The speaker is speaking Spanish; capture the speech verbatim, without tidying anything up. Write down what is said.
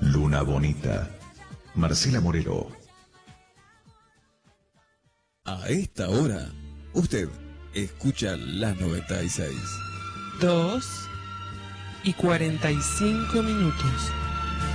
Luna Bonita. Marcela Morelo. A esta hora, usted escucha la noventa y seis. Dos y cuarenta y cinco minutos.